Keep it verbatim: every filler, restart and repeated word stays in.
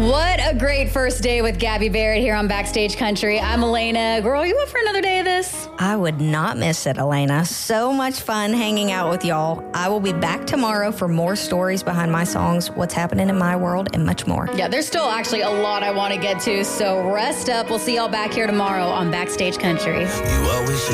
What a great first day with Gabby Barrett here on Backstage Country. I'm Elena. Girl, you up for another day of this? I would not miss it, Elena. So much fun hanging out with y'all. I will be back tomorrow for more stories behind my songs, what's happening in my world, and much more. Yeah, there's still actually a lot I want to get to, so rest up. We'll see y'all back here tomorrow on Backstage Country. You always